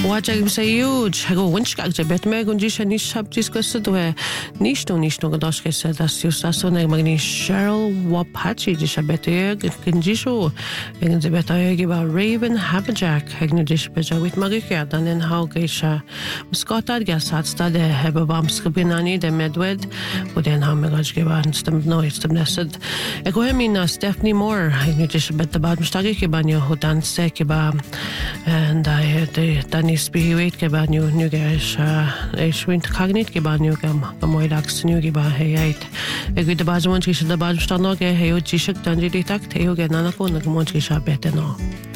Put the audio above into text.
Buajag sa huge. Hago winch kag jabet me gunji shani shab discussed we nishto godosh ke sa das yusaso na magni Cheryl Wapachi jabet gunji sho egen jabet ba Raven Haberjack hegnu jabet with magika dan en how geisha muskotad gasat stad heba bam skabinani de medwed og den ha megaj geba stem no stem nesed ego hemina Stephanie Moore hegnu jabet the bad mustagi ke banyo hodan se ke ba and I had the Danny Spirit ke ba new guys swint cognit ke ba new gam moidax new ke ba hayait ego the bad one ke the bad stand no ke heyo jishak danji tak theo ke nana ko na mo ke sha beteno